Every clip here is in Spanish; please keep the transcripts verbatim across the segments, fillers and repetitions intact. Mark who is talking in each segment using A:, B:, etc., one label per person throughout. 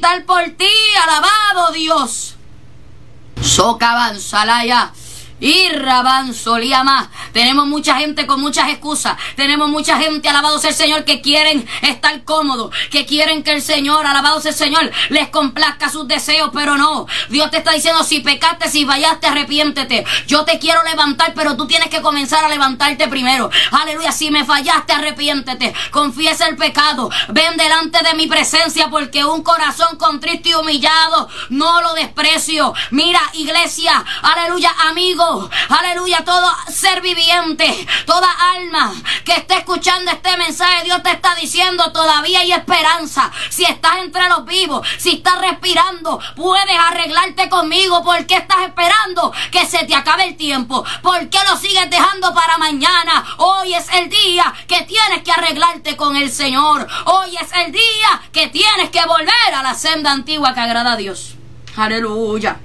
A: gritar por ti, alabado Dios. Socabanzalaya. Y Rabanzoliama. Tenemos mucha gente con muchas excusas. Tenemos mucha gente, alabado sea el Señor, que quieren estar cómodos, que quieren que el Señor, alabado sea el Señor, les complazca sus deseos, pero no. Dios te está diciendo, si pecaste, si fallaste, arrepiéntete. Yo te quiero levantar, pero tú tienes que comenzar a levantarte primero. Aleluya, si me fallaste, arrepiéntete. Confiesa el pecado. Ven delante de mi presencia, porque un corazón contrito y humillado no lo desprecio. Mira, iglesia, aleluya, amigo, aleluya, todo ser viviente, toda alma que esté escuchando este mensaje, Dios te está diciendo, todavía hay esperanza. Si estás entre los vivos, si estás respirando, puedes arreglarte conmigo. ¿Por qué estás esperando que se te acabe el tiempo? ¿Por qué lo sigues dejando para mañana? Hoy es el día que tienes que arreglarte con el Señor. Hoy es el día que tienes que volver a la senda antigua que agrada a Dios. Aleluya.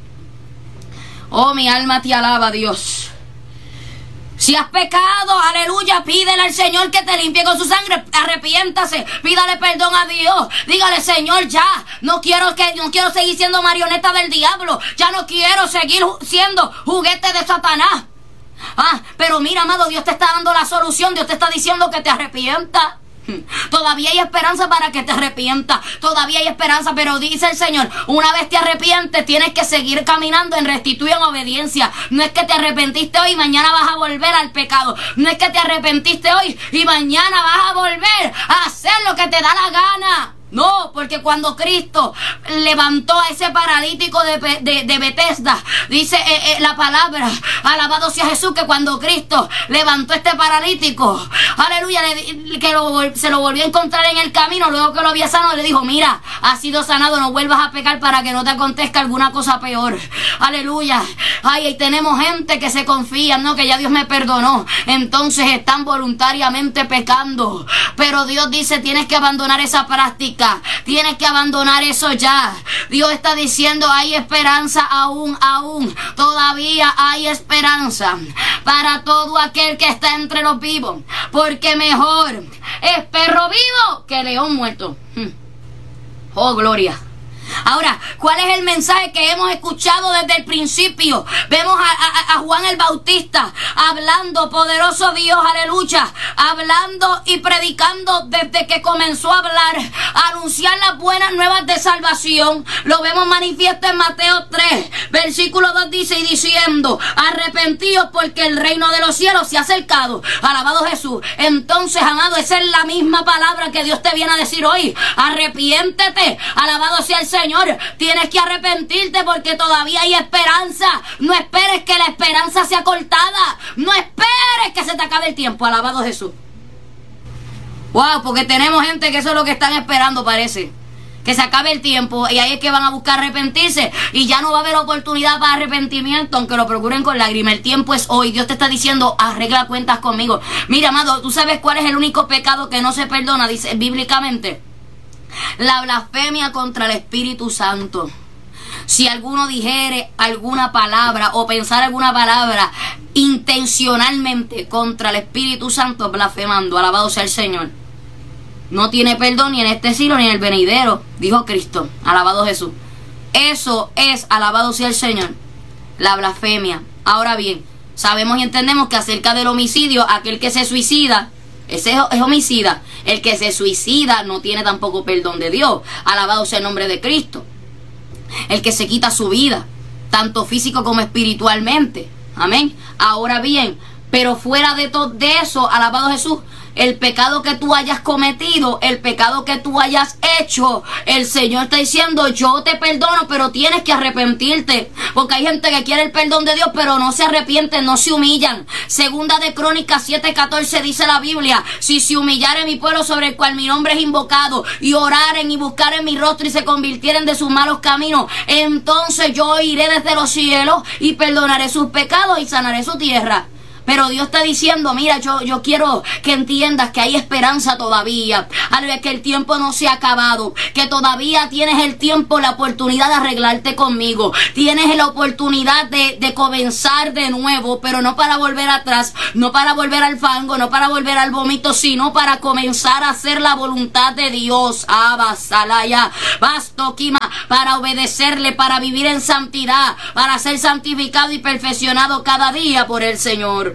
A: Oh, mi alma te alaba, Dios. Si has pecado, aleluya, pídele al Señor que te limpie con su sangre. Arrepiéntase, pídale perdón a Dios. Dígale, Señor, ya no quiero que no quiero seguir siendo marioneta del diablo. Ya no quiero seguir siendo juguete de Satanás. Ah, pero mira, amado, Dios te está dando la solución. Dios te está diciendo que te arrepientas. Todavía hay esperanza para que te arrepientas. Todavía hay esperanza, pero dice el Señor, una vez te arrepientes, tienes que seguir caminando en rectitud y en obediencia. No es que te arrepentiste hoy y mañana vas a volver al pecado. No es que te arrepentiste hoy y mañana vas a volver a hacer lo que te da la gana. No, porque cuando Cristo levantó a ese paralítico de, de, de Betesda, dice eh, eh, la palabra, alabado sea Jesús, que cuando Cristo levantó a este paralítico, aleluya, le, que lo, se lo volvió a encontrar en el camino, luego que lo había sanado, le dijo, mira, has sido sanado, no vuelvas a pecar para que no te acontezca alguna cosa peor. Aleluya. Ay, y tenemos gente que se confía, no, que ya Dios me perdonó, entonces están voluntariamente pecando, pero Dios dice, tienes que abandonar esa práctica. Tienes que abandonar eso ya. Dios está diciendo, hay esperanza aún, aún. Todavía hay esperanza para todo aquel que está entre los vivos. Porque mejor es perro vivo que león muerto. Oh, gloria. Ahora, ¿cuál es el mensaje que hemos escuchado desde el principio? Vemos a, a, a Juan el Bautista hablando, poderoso Dios, aleluya, hablando y predicando desde que comenzó a hablar, a anunciar las buenas nuevas de salvación. Lo vemos manifiesto en Mateo tres, versículo dos, dice, y diciendo, arrepentíos porque el reino de los cielos se ha acercado. Alabado Jesús. Entonces, amado, esa es la misma palabra que Dios te viene a decir hoy. Arrepiéntete. Alabado sea el Señor. Señor, tienes que arrepentirte porque todavía hay esperanza. No esperes que la esperanza sea cortada. No esperes que se te acabe el tiempo. Alabado Jesús. Wow, porque tenemos gente que eso es lo que están esperando, parece. Que se acabe el tiempo y ahí es que van a buscar arrepentirse y ya no va a haber oportunidad para arrepentimiento, aunque lo procuren con lágrimas. El tiempo es hoy. Dios te está diciendo, arregla cuentas conmigo. Mira, amado, ¿tú sabes cuál es el único pecado que no se perdona? Dice bíblicamente, la blasfemia contra el Espíritu Santo. Si alguno dijere alguna palabra o pensar alguna palabra intencionalmente contra el Espíritu Santo, blasfemando, alabado sea el Señor, no tiene perdón ni en este siglo ni en el venidero, dijo Cristo. Alabado Jesús. Eso es, alabado sea el Señor, la blasfemia. Ahora bien, sabemos y entendemos que acerca del homicidio, aquel que se suicida, ese es homicida. El que se suicida no tiene tampoco perdón de Dios. Alabado sea el nombre de Cristo. El que se quita su vida, tanto físico como espiritualmente. Amén. Ahora bien, pero fuera de todo de eso, alabado Jesús, el pecado que tú hayas cometido, el pecado que tú hayas hecho, el Señor está diciendo, yo te perdono, pero tienes que arrepentirte. Porque hay gente que quiere el perdón de Dios, pero no se arrepienten, no se humillan. Segunda de Crónicas siete catorce dice la Biblia, si se humillare mi pueblo sobre el cual mi nombre es invocado, y oraren y buscaren mi rostro y se convirtieren de sus malos caminos, entonces yo iré desde los cielos y perdonaré sus pecados y sanaré su tierra. Pero Dios está diciendo, mira, yo, yo quiero que entiendas que hay esperanza todavía. Aleluya, que el tiempo no se ha acabado. Que todavía tienes el tiempo, la oportunidad de arreglarte conmigo. Tienes la oportunidad de, de comenzar de nuevo, pero no para volver atrás, no para volver al fango, no para volver al vómito, sino para comenzar a hacer la voluntad de Dios. Abasalaya, Bastoquima, para obedecerle, para vivir en santidad, para ser santificado y perfeccionado cada día por el Señor.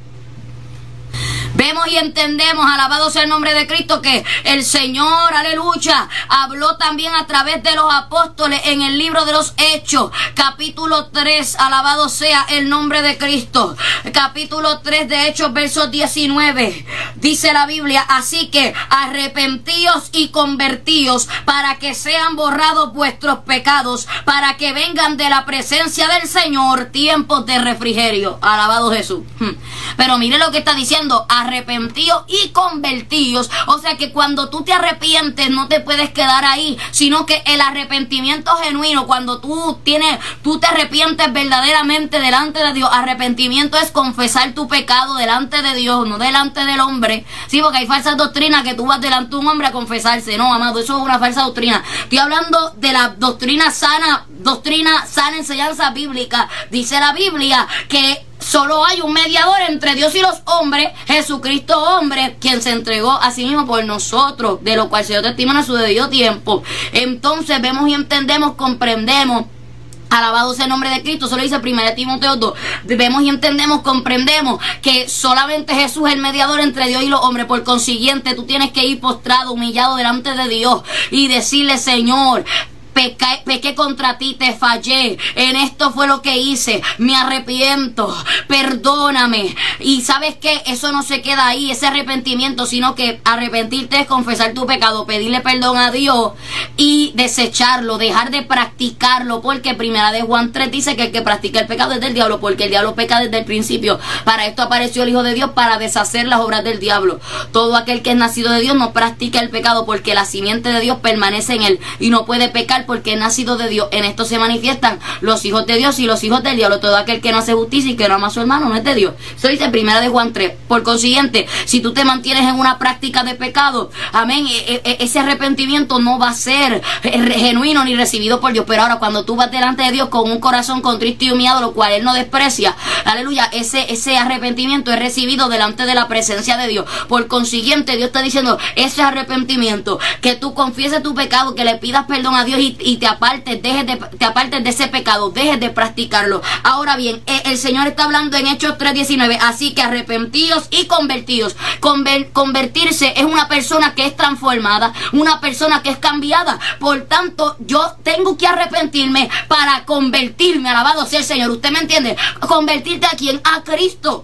A: Vemos y entendemos, alabado sea el nombre de Cristo, que el Señor, aleluya, habló también a través de los apóstoles en el libro de los Hechos, capítulo tres, alabado sea el nombre de Cristo. Capítulo tres de Hechos, versos diecinueve, dice la Biblia, así que arrepentíos y convertíos para que sean borrados vuestros pecados, para que vengan de la presencia del Señor tiempos de refrigerio. Alabado Jesús. Pero mire lo que está diciendo, arrepentíos y convertíos. O sea que cuando tú te arrepientes no te puedes quedar ahí, sino que el arrepentimiento genuino, cuando tú tienes, tú te arrepientes verdaderamente delante de Dios. Arrepentimiento es confesar tu pecado delante de Dios, no delante del hombre. Sí, porque hay falsas doctrinas que tú vas delante de un hombre a confesarse. No, amado, eso es una falsa doctrina. Estoy hablando de la doctrina sana, doctrina sana, enseñanza bíblica. Dice la Biblia que solo hay un mediador entre Dios y los hombres, Jesucristo hombre, quien se entregó a sí mismo por nosotros, de lo cual se dio testimonio a su debido tiempo. Entonces vemos y entendemos, comprendemos, alabado sea el nombre de Cristo, eso lo dice primera Timoteo dos, vemos y entendemos, comprendemos que solamente Jesús es el mediador entre Dios y los hombres. Por consiguiente, tú tienes que ir postrado, humillado delante de Dios y decirle, Señor, Pequé, pequé contra ti, te fallé, en esto fue lo que hice, me arrepiento, perdóname. Y sabes que eso no se queda ahí, ese arrepentimiento, sino que arrepentirte es confesar tu pecado, pedirle perdón a Dios y desecharlo, dejar de practicarlo, porque primera de Juan tres dice que el que practica el pecado es del diablo, porque el diablo peca desde el principio. Para esto apareció el Hijo de Dios, para deshacer las obras del diablo. Todo aquel que es nacido de Dios no practica el pecado, porque la simiente de Dios permanece en él y no puede pecar porque es nacido de Dios. En esto se manifiestan los hijos de Dios y los hijos del diablo. Todo aquel que no hace justicia y que no ama a su hermano no es de Dios. Eso dice primera de Juan tres. Por consiguiente, si tú te mantienes en una práctica de pecado, amén, e e ese arrepentimiento no va a ser genuino ni recibido por Dios. Pero ahora cuando tú vas delante de Dios con un corazón contrito y humillado, lo cual Él no desprecia, aleluya, ese, ese arrepentimiento es recibido delante de la presencia de Dios. Por consiguiente, Dios está diciendo, ese arrepentimiento, que tú confieses tu pecado, que le pidas perdón a Dios y, y te apartes, dejes de, te apartes de ese pecado, dejes de practicarlo. Ahora bien, el Señor está hablando en Hechos tres diecinueve, así que arrepentíos y convertíos. Conver, convertirse es una persona que es transformada, una persona que es cambiada. Por tanto, yo tengo que arrepentirme para convertirme, alabado sea el Señor. ¿Usted me entiende? ¿Convertirte a quién? A Cristo,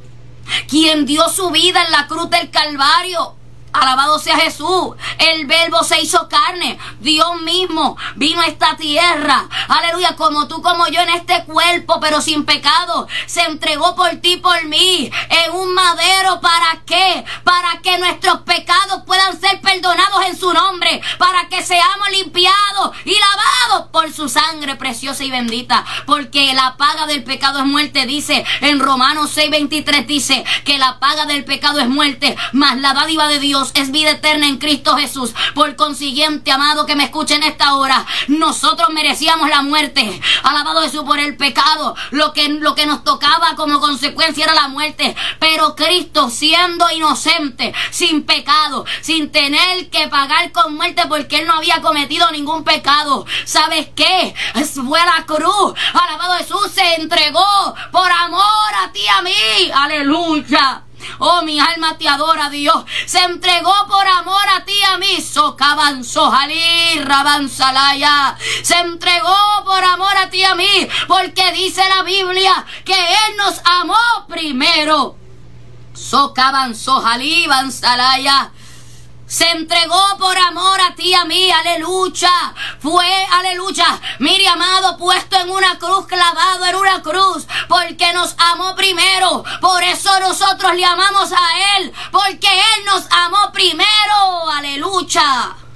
A: quien dio su vida en la cruz del Calvario. Alabado sea Jesús. El verbo se hizo carne. Dios mismo vino a esta tierra. Aleluya. Como tú, como yo, en este cuerpo, pero sin pecado. Se entregó por ti y por mí. En un madero. ¿Para qué? Para que nuestros pecados puedan ser perdonados en su nombre. Para que seamos limpiados y lavados por su sangre preciosa y bendita. Porque la paga del pecado es muerte. Dice en Romanos seis veintitrés. Dice que la paga del pecado es muerte. Mas la dádiva de Dios es vida eterna en Cristo Jesús. Por consiguiente, amado que me escuche en esta hora, nosotros merecíamos la muerte. Alabado Jesús, por el pecado. Lo que, lo que nos tocaba como consecuencia era la muerte. Pero Cristo, siendo inocente, sin pecado, sin tener que pagar con muerte porque Él no había cometido ningún pecado, ¿sabes qué? Fue a la cruz. Alabado Jesús, se entregó por amor a ti y a mí. Aleluya. Oh, mi alma te adora, Dios. Se entregó por amor a ti y a mí. Socaban, sojalí, rabanzalaya. Se entregó por amor a ti y a mí. Porque dice la Biblia que Él nos amó primero. Socaban, sojalí, banzalaya. Se entregó por amor a ti y a mí, aleluya. Fue, aleluya, mire, amado, puesto en una cruz, clavado en una cruz, porque nos amó primero. Por eso nosotros le amamos a Él, porque Él nos amó primero, aleluya.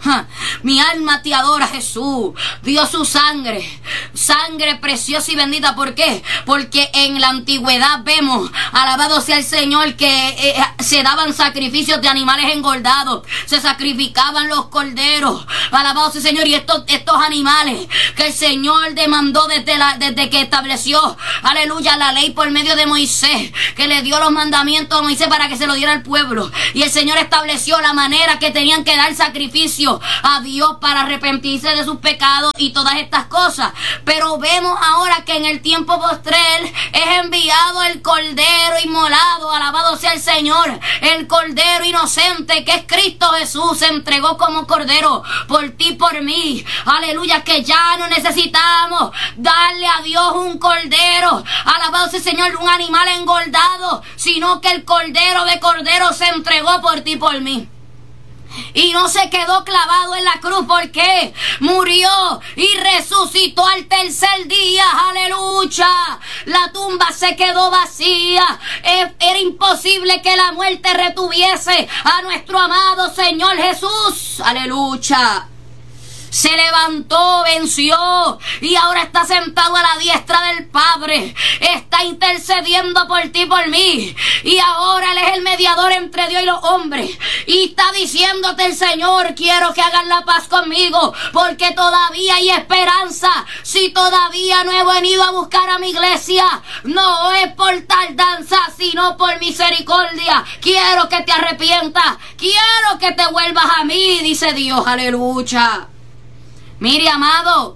A: Mi alma te adora, Jesús. Dio su sangre, sangre preciosa y bendita. ¿Por qué? Porque en la antigüedad vemos, alabado sea el Señor, que eh, se daban sacrificios de animales engordados, se sacrificaban los corderos, alabado sea el Señor. Y estos, estos animales que el Señor demandó desde, la, desde que estableció, aleluya, la ley por medio de Moisés, que le dio los mandamientos a Moisés para que se lo diera al pueblo. Y el Señor estableció la manera que tenían que dar sacrificio a Dios para arrepentirse de sus pecados y todas estas cosas. Pero vemos ahora que en el tiempo postrer es enviado el cordero inmolado, alabado sea el Señor, el cordero inocente que es Cristo Jesús, se entregó como cordero por ti, por mí, aleluya, que ya no necesitamos darle a Dios un cordero, alabado sea el Señor, un animal engordado, sino que el cordero de cordero se entregó por ti, por mí. Y no se quedó clavado en la cruz, porque murió y resucitó al tercer día. Aleluya. La tumba se quedó vacía. Era imposible que la muerte retuviese a nuestro amado Señor Jesús. Aleluya. Se levantó, venció y ahora está sentado a la diestra del Padre. Está intercediendo por ti, por mí. Y ahora Él es el mediador entre Dios y los hombres. Y está diciéndote el Señor: quiero que hagan la paz conmigo, porque todavía hay esperanza. Si todavía no he venido a buscar a mi iglesia, no es por tardanza, sino por misericordia. Quiero que te arrepientas. Quiero que te vuelvas a mí, dice Dios. Aleluya. Mire, amado,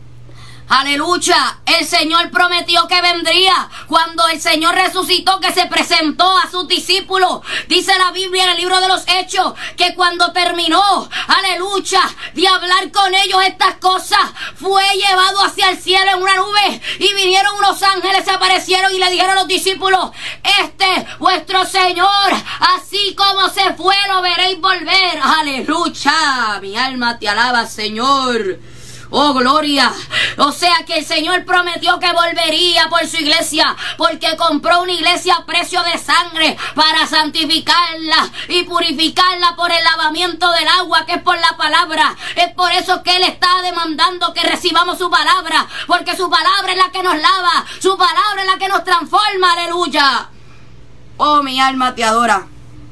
A: aleluya, el Señor prometió que vendría. Cuando el Señor resucitó, que se presentó a sus discípulos, dice la Biblia en el libro de los Hechos, que cuando terminó, aleluya, de hablar con ellos estas cosas, fue llevado hacia el cielo en una nube, y vinieron unos ángeles, se aparecieron y le dijeron a los discípulos: este vuestro Señor, así como se fue, lo veréis volver. Aleluya, mi alma te alaba, Señor. Oh, gloria. O sea que el Señor prometió que volvería por su iglesia, porque compró una iglesia a precio de sangre para santificarla y purificarla por el lavamiento del agua, que es por la palabra. Es por eso que Él está demandando que recibamos su palabra, porque su palabra es la que nos lava, su palabra es la que nos transforma. Aleluya. Oh, mi alma te adora.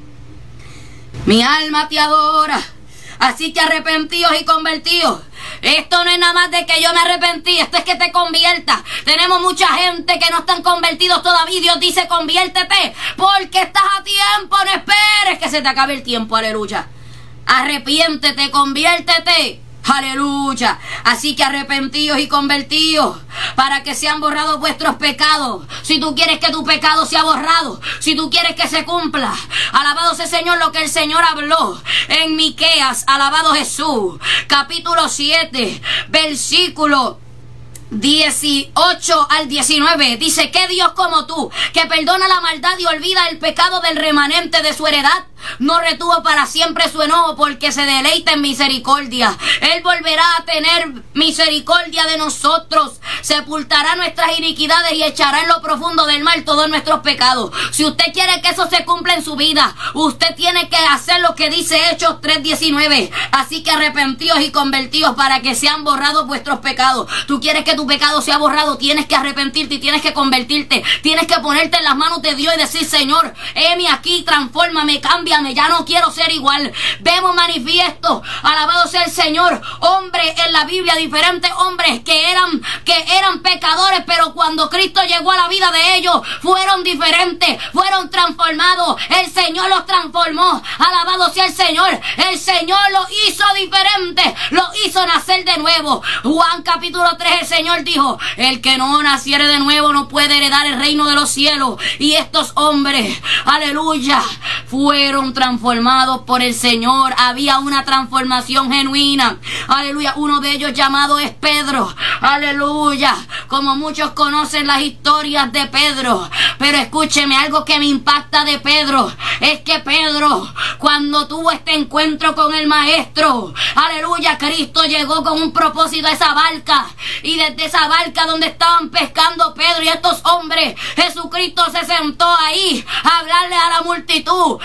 A: Mi alma te adora. Así que arrepentidos y convertidos. Esto no es nada más de que yo me arrepentí, esto es que te conviertas. Tenemos mucha gente que no están convertidos todavía. Dios dice: conviértete, porque estás a tiempo. No esperes que se te acabe el tiempo. Aleluya. Arrepiéntete, conviértete. Aleluya. Así que arrepentidos y convertidos, para que sean borrados vuestros pecados. Si tú quieres que tu pecado sea borrado, si tú quieres que se cumpla, alabado sea el Señor, lo que el Señor habló en Miqueas, alabado Jesús, capítulo siete, versículo dieciocho al diecinueve, dice: ¿qué Dios como tú, que perdona la maldad y olvida el pecado del remanente de su heredad? No retuvo para siempre su enojo, porque se deleita en misericordia. Él volverá a tener misericordia de nosotros, sepultará nuestras iniquidades y echará en lo profundo del mar todos nuestros pecados. Si usted quiere que eso se cumpla en su vida, usted tiene que hacer lo que dice Hechos tres diecinueve. Así que arrepentidos y convertidos, para que sean borrados vuestros pecados. Tú quieres que tu pecado sea borrado, tienes que arrepentirte y tienes que convertirte. Tienes que ponerte en las manos de Dios y decir: Señor, heme aquí, transfórmame, cámbiame, ya no quiero ser igual. Vemos manifiesto, alabado sea el Señor, hombres en la Biblia, diferentes hombres que eran, que eran pecadores, pero cuando Cristo llegó a la vida de ellos, fueron diferentes, fueron transformados. El Señor los transformó, alabado sea el Señor. El Señor los hizo diferentes, los hizo nacer de nuevo. Juan capítulo tres, el Señor dijo: el que no naciere de nuevo no puede heredar el reino de los cielos. Y estos hombres, aleluya, fueron transformados por el Señor. Había una transformación genuina. Aleluya. Uno de ellos, llamado es Pedro. Aleluya. Como muchos conocen las historias de Pedro, pero escúcheme, algo que me impacta de Pedro es que Pedro, cuando tuvo este encuentro con el Maestro, aleluya, Cristo llegó con un propósito a esa barca, y desde esa barca donde estaban pescando Pedro y estos hombres, Jesucristo se sentó ahí a hablarle a la multitud. Pedro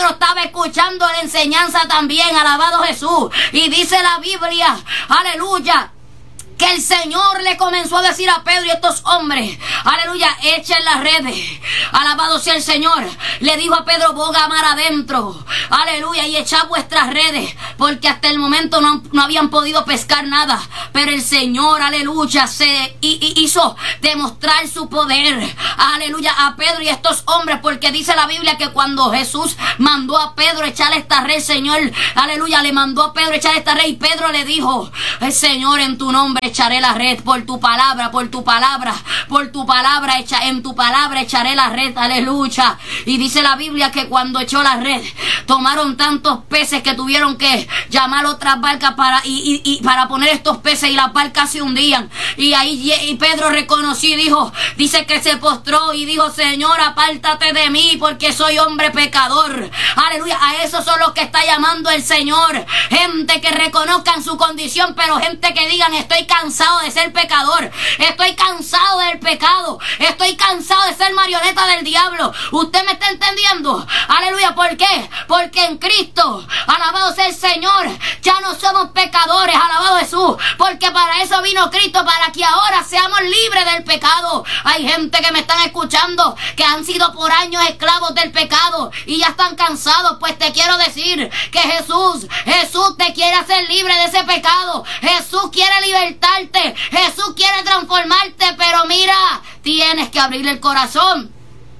A: Pedro estaba escuchando la enseñanza también, alabado Jesús. Y dice la Biblia, aleluya, que el Señor le comenzó a decir a Pedro y a estos hombres, aleluya, echen las redes, alabado sea el Señor. Le dijo a Pedro, boga mar adentro, aleluya, y echad vuestras redes, porque hasta el momento no, no habían podido pescar nada, pero el Señor, aleluya, se hizo demostrar su poder, aleluya, a Pedro y a estos hombres, porque dice la Biblia que cuando Jesús mandó a Pedro echar esta red, el Señor, aleluya, le mandó a Pedro echar esta red, y Pedro le dijo, el Señor, en tu nombre echaré la red, por tu palabra, por tu palabra, por tu palabra, echa, en tu palabra echaré la red, aleluya. Y dice la Biblia que cuando echó la red, tomaron tantos peces que tuvieron que llamar otras barcas para, y, y, y para poner estos peces, y las barcas se hundían. Y ahí y Pedro reconoció y dijo, dice que se postró y dijo, Señor, apártate de mí, porque soy hombre pecador. Aleluya, a esos son los que está llamando el Señor. Gente que reconozcan su condición, pero gente que digan, estoy cansado de ser pecador, estoy cansado del pecado, estoy cansado de ser marioneta del diablo. ¿Usted me está entendiendo? Aleluya, ¿por qué? Porque en Cristo, alabado sea el Señor, ya no somos pecadores, alabado Jesús, porque para eso vino Cristo, para que ahora seamos libres del pecado. Hay gente que me están escuchando que han sido por años esclavos del pecado y ya están cansados. Pues te quiero decir que Jesús, Jesús te quiere hacer libre de ese pecado. Jesús quiere libertarte, Jesús quiere transformarte, pero mira, tienes que abrirle el corazón.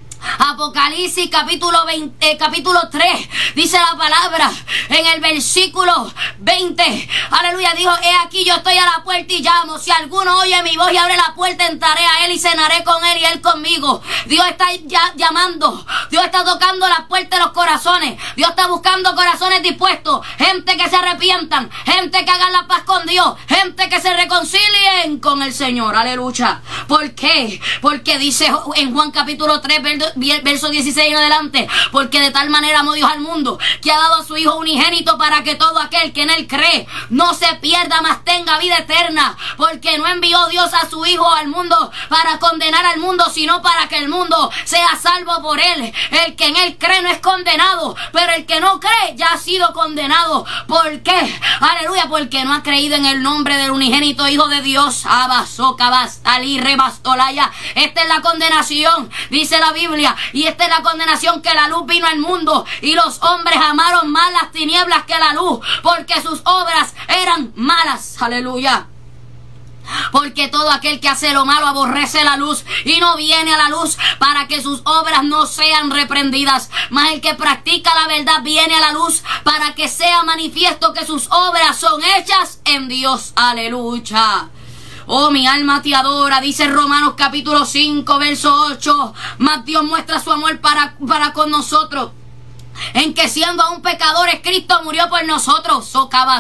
A: Apocalipsis capítulo veinte, eh, capítulo tres, dice la palabra en el versículo veinte, aleluya, dijo, he aquí yo estoy a la puerta y llamo, si alguno oye mi voz y abre la puerta, entraré a él y cenaré con él y él conmigo. Dios está ya llamando, Dios está tocando las puertas de los corazones, Dios está buscando corazones dispuestos, gente que se arrepientan, gente que hagan la paz con Dios, gente que se reconcilien con el Señor, aleluya. ¿Por qué? Porque dice en Juan capítulo tres, verso dieciséis en adelante, porque de tal manera amó Dios al mundo, que ha dado a su Hijo unigénito, para que todo aquel que en él cree no se pierda, mas tenga vida eterna. Porque no envió Dios a su Hijo al mundo para condenar al mundo, sino para que el mundo sea salvo por él. El que en él cree no es condenado, pero el que no cree ya ha sido condenado. ¿Por qué? Aleluya, porque no ha creído en el nombre del unigénito Hijo de Dios. Esta es la condenación, dice la Biblia. Y esta es la condenación, que la luz vino al mundo y los hombres amaron más las tinieblas que la luz, porque sus obras eran malas. Aleluya. Porque todo aquel que hace lo malo aborrece la luz y no viene a la luz, para que sus obras no sean reprendidas. Mas el que practica la verdad viene a la luz, para que sea manifiesto que sus obras son hechas en Dios. Aleluya. Oh, mi alma te adora, dice Romanos capítulo cinco, verso ocho. Mas Dios muestra su amor para, para con nosotros, en que siendo aún pecadores, Cristo murió por nosotros.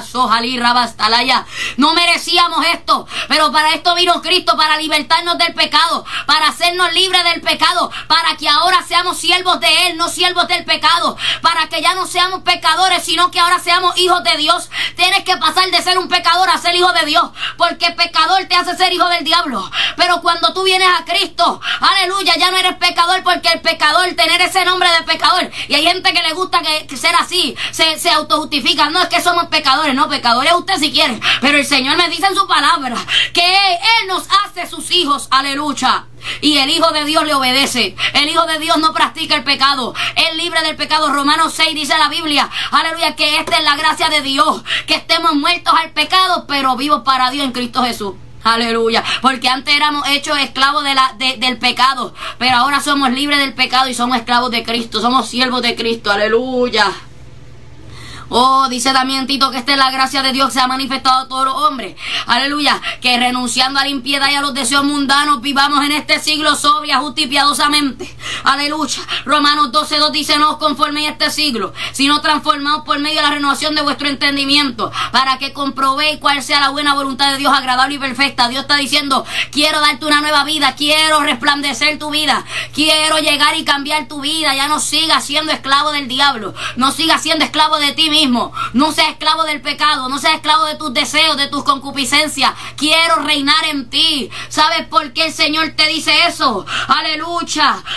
A: No merecíamos esto, pero para esto vino Cristo, para libertarnos del pecado, para hacernos libres del pecado, para que ahora seamos siervos de Él, no siervos del pecado, para que ya no seamos pecadores, sino que ahora seamos hijos de Dios. Tienes que pasar de ser un pecador a ser hijo de Dios, porque pecador te hace ser hijo del diablo. Pero cuando tú vienes a Cristo, aleluya, ya no eres pecador, porque el pecador, tener ese nombre de pecador, y hay gente que le gusta que, que ser así, se, se autojustifica. No es que somos pecadores, no, pecadores usted si quiere, pero el Señor me dice en su palabra que Él nos hace sus hijos, aleluya. Y el Hijo de Dios le obedece. El Hijo de Dios no practica el pecado, es libre del pecado. Romanos seis dice la Biblia, aleluya, que esta es la gracia de Dios, que estemos muertos al pecado, pero vivos para Dios en Cristo Jesús. Aleluya, porque antes éramos hechos esclavos de la, de, del pecado, pero ahora somos libres del pecado y somos esclavos de Cristo, somos siervos de Cristo. Aleluya. Oh, dice también Tito que esta es la gracia de Dios que se ha manifestado a todos los hombres. Aleluya. Que renunciando a la impiedad y a los deseos mundanos, vivamos en este siglo sobria, justa y piadosamente. Aleluya. Romanos doce dos dice, no os conforméis a este siglo, sino transformaos por medio de la renovación de vuestro entendimiento, para que comprobéis cuál sea la buena voluntad de Dios, agradable y perfecta. Dios está diciendo, quiero darte una nueva vida, quiero resplandecer tu vida, quiero llegar y cambiar tu vida. Ya no sigas siendo esclavo del diablo, no sigas siendo esclavo de ti mismo. No seas esclavo del pecado, no seas esclavo de tus deseos, de tus concupiscencias. Quiero reinar en ti. ¿Sabes por qué el Señor te dice eso? Aleluya. Porque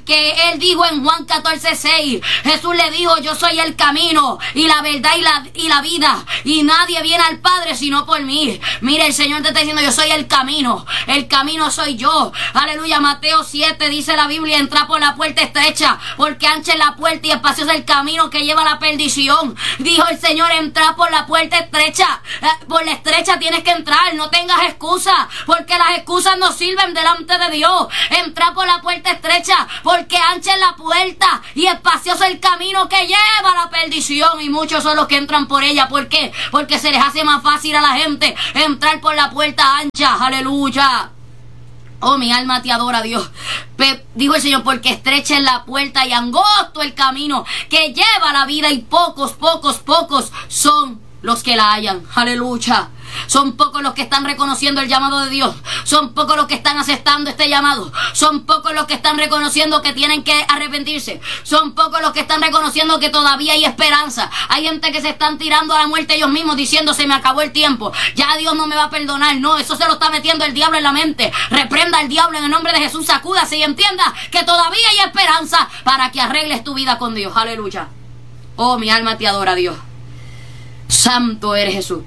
A: que él dijo en Juan catorce seis. Jesús le dijo, yo soy el camino y la verdad y la, y la vida, y nadie viene al Padre sino por mí. Mira, el Señor te está diciendo, yo soy el camino, el camino soy yo. Aleluya. Mateo siete dice la Biblia, entra por la puerta estrecha, porque ancha es la puerta y espacioso es el camino que lleva a la perdición. Dijo el Señor, entra por la puerta estrecha, por la estrecha tienes que entrar, no tengas excusa, porque las excusas no sirven delante de Dios. Entra por la puerta estrecha, porque ancha es la puerta y espacioso el camino que lleva a la perdición, y muchos son los que entran por ella. ¿Por qué? Porque se les hace más fácil a la gente entrar por la puerta ancha. Aleluya. Oh, mi alma te adora, Dios. Pe- dijo el Señor, porque estrecha es la puerta y angosto el camino que lleva a la vida, y pocos, pocos, pocos son los que la hallan. Aleluya. Son pocos los que están reconociendo el llamado de Dios. Son pocos los que están aceptando este llamado. Son pocos los que están reconociendo que tienen que arrepentirse. Son pocos los que están reconociendo que todavía hay esperanza. Hay gente que se están tirando a la muerte ellos mismos diciendo, se me acabó el tiempo, ya Dios no me va a perdonar. No, eso se lo está metiendo el diablo en la mente. Reprenda al diablo en el nombre de Jesús. Sacúdase y entienda que todavía hay esperanza para que arregles tu vida con Dios. Aleluya. Oh, mi alma te adora, Dios. Santo eres Jesús.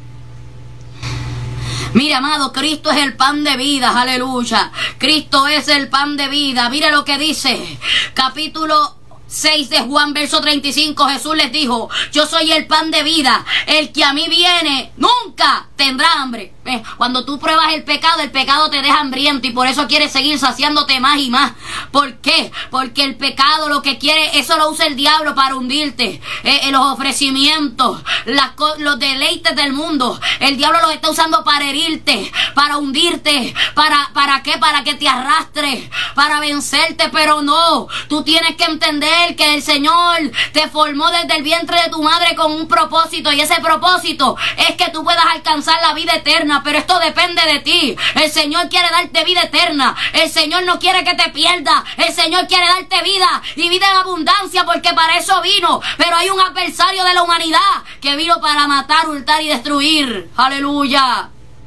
A: Mire, amado, Cristo es el pan de vida. Aleluya. Cristo es el pan de vida. Mire lo que dice capítulo seis de Juan, verso treinta y cinco. Jesús les dijo, yo soy el pan de vida, el que a mí viene nunca tendrá hambre. Eh, cuando tú pruebas el pecado, el pecado te deja hambriento, y por eso quieres seguir saciándote más y más. ¿Por qué? Porque el pecado lo que quiere, eso lo usa el diablo para hundirte. Eh, eh, los ofrecimientos, las, los deleites del mundo, el diablo los está usando para herirte, para hundirte. ¿Para, para qué? Para que te arrastres, para vencerte. Pero no, tú tienes que entender que el Señor te formó desde el vientre de tu madre con un propósito, y ese propósito es que tú puedas alcanzar la vida eterna. Pero esto depende de ti. El Señor quiere darte vida eterna. El Señor no quiere que te pierdas. El Señor quiere darte vida, y vida en abundancia, porque para eso vino. Pero hay un adversario de la humanidad que vino para matar, hurtar y destruir. Aleluya.